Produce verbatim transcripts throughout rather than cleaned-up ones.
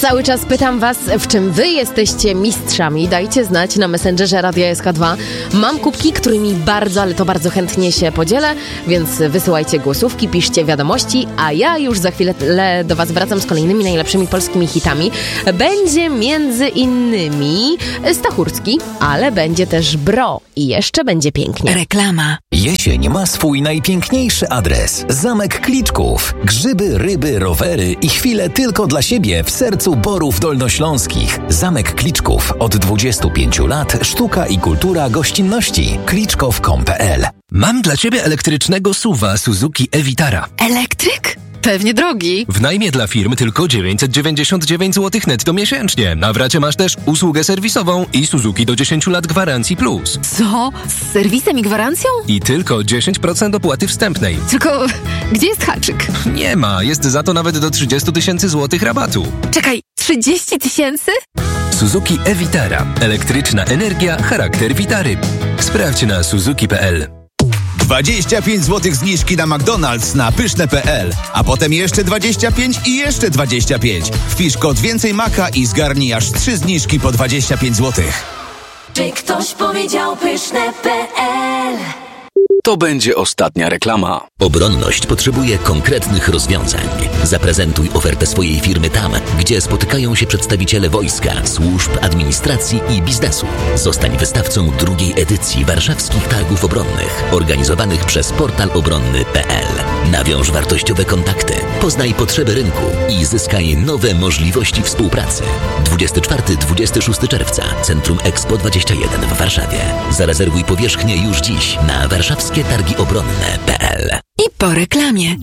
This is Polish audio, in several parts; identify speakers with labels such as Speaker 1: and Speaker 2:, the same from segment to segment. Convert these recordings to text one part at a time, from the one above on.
Speaker 1: Cały czas pytam was, w czym wy jesteście mistrzami. Dajcie znać na Messengerze Radia S K dwa. Mam kubki, którymi bardzo, ale to bardzo chętnie się podzielę, więc wysyłajcie głosówki, piszcie wiadomości, a ja już za chwilę do was wracam z kolejnymi najlepszymi polskimi hitami. Będzie między innymi Stachurski, ale będzie też Bro i jeszcze będzie pięknie.
Speaker 2: Reklama.
Speaker 3: Jesień ma swój najpiękniejszy adres. Zamek Kliczków. Grzyby, ryby, rowery i chwile tylko dla siebie w sercu Borów Dolnośląskich. Zamek Kliczków. Od dwudziestu pięciu lat sztuka i kultura gościnności. kliczkow kropka com kropka p l.
Speaker 4: Mam dla ciebie elektrycznego S U V-a Suzuki e-Vitara.
Speaker 2: Elektryk? Pewnie drogi.
Speaker 4: W najmie dla firm tylko dziewięćset dziewięćdziesiąt dziewięć złotych netto miesięcznie. Na wracie masz też usługę serwisową i Suzuki do dziesięciu lat gwarancji plus.
Speaker 2: Co? Z serwisem i gwarancją?
Speaker 4: I tylko dziesięć procent opłaty wstępnej.
Speaker 2: Tylko gdzie jest haczyk?
Speaker 4: Nie ma, jest za to nawet do trzydzieści tysięcy złotych rabatu.
Speaker 2: Czekaj, trzydzieści tysięcy?
Speaker 4: Suzuki e-Vitara. Elektryczna energia, charakter Vitary. Sprawdź na suzuki kropka p l.
Speaker 5: dwadzieścia pięć złotych zniżki na McDonald's na pyszne kropka p l, a potem jeszcze dwadzieścia pięć i jeszcze dwadzieścia pięć. Wpisz kod więcej maka i zgarnij aż trzy zniżki po dwadzieścia pięć złotych.
Speaker 6: Czy ktoś powiedział pyszne kropka p l?
Speaker 7: To będzie ostatnia reklama.
Speaker 8: Obronność potrzebuje konkretnych rozwiązań. Zaprezentuj ofertę swojej firmy tam, gdzie spotykają się przedstawiciele wojska, służb, administracji i biznesu. Zostań wystawcą drugiej edycji warszawskich targów obronnych, organizowanych przez portal obronny kropka p l. Nawiąż wartościowe kontakty, poznaj potrzeby rynku i zyskaj nowe możliwości współpracy. dwudziestego czwartego do dwudziestego szóstego czerwca, Centrum Expo dwadzieścia jeden w Warszawie. Zarezerwuj powierzchnię już dziś na warszawskie targi obronne kropka p l.
Speaker 2: I po reklamie.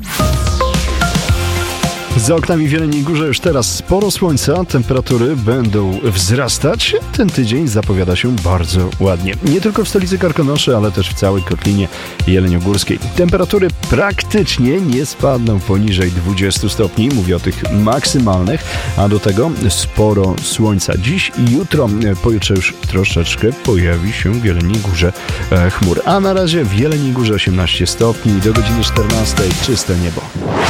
Speaker 9: Za oknami w Jeleniej Górze już teraz sporo słońca, temperatury będą wzrastać. Ten tydzień zapowiada się bardzo ładnie. Nie tylko w stolicy Karkonoszy, ale też w całej Kotlinie Jeleniogórskiej. Temperatury praktycznie nie spadną poniżej dwudziestu stopni, mówię o tych maksymalnych, a do tego sporo słońca. Dziś i jutro, pojutrze już troszeczkę pojawi się w Jeleniej Górze e, chmur. A na razie w Jeleniej Górze osiemnaście stopni, do godziny czternastej czyste niebo.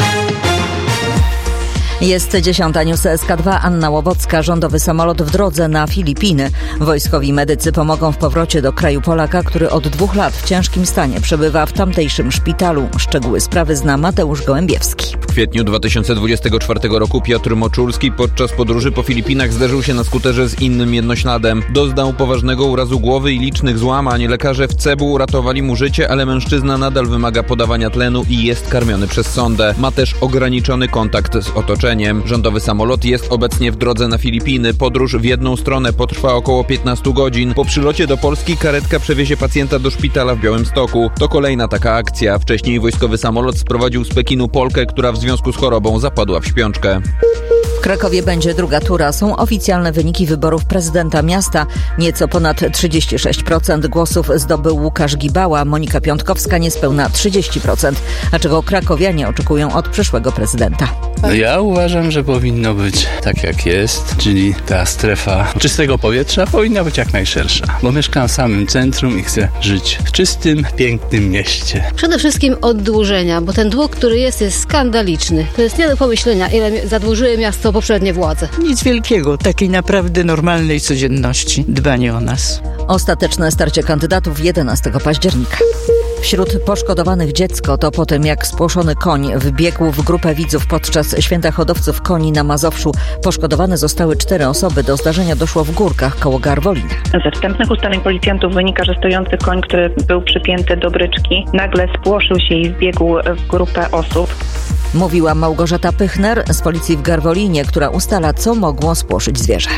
Speaker 10: Jest dziesiąta, news S K dwa, Anna Łowocka. Rządowy samolot w drodze na Filipiny. Wojskowi medycy pomogą w powrocie do kraju Polaka, który od dwóch lat w ciężkim stanie przebywa w tamtejszym szpitalu. Szczegóły sprawy zna Mateusz Gołębiewski.
Speaker 11: W kwietniu dwa tysiące dwudziestego czwartego roku Piotr Moczulski podczas podróży po Filipinach zderzył się na skuterze z innym jednośladem. Doznał poważnego urazu głowy i licznych złamań. Lekarze w Cebu uratowali mu życie, ale mężczyzna nadal wymaga podawania tlenu i jest karmiony przez sondę. Ma też ograniczony kontakt z otoczeniem. Rządowy samolot jest obecnie w drodze na Filipiny. Podróż w jedną stronę potrwa około piętnaście godzin. Po przylocie do Polski karetka przewiezie pacjenta do szpitala w Białymstoku. To kolejna taka akcja. Wcześniej wojskowy samolot sprowadził z Pekinu Polkę, która w związku z chorobą zapadła w śpiączkę.
Speaker 10: W Krakowie będzie druga tura. Są oficjalne wyniki wyborów prezydenta miasta. Nieco ponad trzydzieści sześć procent głosów zdobył Łukasz Gibała, Monika Piątkowska niespełna trzydzieści procent. A czego krakowianie oczekują od przyszłego prezydenta?
Speaker 12: Ja uważam, że powinno być tak jak jest, czyli ta strefa czystego powietrza powinna być jak najszersza, bo mieszkam w samym centrum i chcę żyć w czystym, pięknym mieście.
Speaker 13: Przede wszystkim oddłużenia, bo ten dług, który jest, jest skandaliczny. To jest nie do pomyślenia, ile zadłużyły miasto poprzednie władze.
Speaker 14: Nic wielkiego, takiej naprawdę normalnej codzienności, dbanie o nas.
Speaker 10: Ostateczne starcie kandydatów jedenastego października. Wśród poszkodowanych dziecko to po tym, jak spłoszony koń wbiegł w grupę widzów podczas święta hodowców koni na Mazowszu. Poszkodowane zostały cztery osoby. Do zdarzenia doszło w Górkach koło Garwolina.
Speaker 15: Ze wstępnych ustaleń policjantów wynika, że stojący koń, który był przypięty do bryczki, nagle spłoszył się i wbiegł w grupę osób.
Speaker 10: Mówiła Małgorzata Pychner z policji w Garwolinie, która ustala, co mogło spłoszyć zwierzę.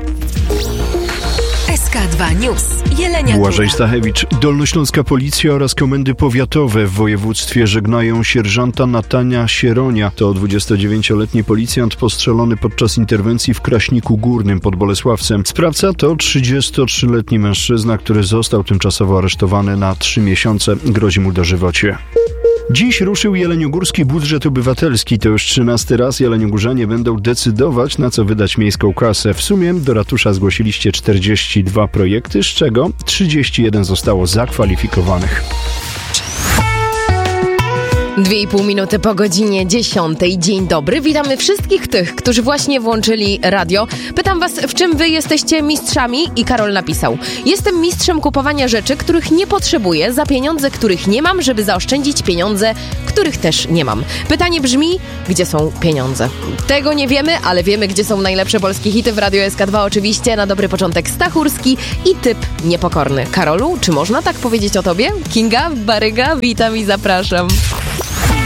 Speaker 2: S K dwa News. Jelenia
Speaker 9: Błażej Stachewicz. Dolnośląska Policja oraz komendy powiatowe w województwie żegnają sierżanta Natania Sieronia. To dwudziestodziewięcioletni policjant postrzelony podczas interwencji w Kraśniku Górnym pod Bolesławcem. Sprawca to trzydziestotrzyletni mężczyzna, który został tymczasowo aresztowany na trzy miesiące. Grozi mu dożywocie. Dziś ruszył jeleniogórski budżet obywatelski. To już trzynasty raz jeleniogórzanie będą decydować, na co wydać miejską kasę. W sumie do ratusza zgłosiliście czterdzieści dwa projekty, z czego trzydzieści jeden zostało zakwalifikowanych.
Speaker 1: Dwie i pół minuty po godzinie dziesiątej. Dzień dobry. Witamy wszystkich tych, którzy właśnie włączyli radio. Pytam was, w czym wy jesteście mistrzami? I Karol napisał: jestem mistrzem kupowania rzeczy, których nie potrzebuję, za pieniądze, których nie mam, żeby zaoszczędzić pieniądze, których też nie mam. Pytanie brzmi, gdzie są pieniądze? Tego nie wiemy, ale wiemy, gdzie są najlepsze polskie hity w Radiu S K dwa. Oczywiście na dobry początek Stachurski i typ niepokorny. Karolu, czy można tak powiedzieć o tobie? Kinga, Baryga, witam i zapraszam.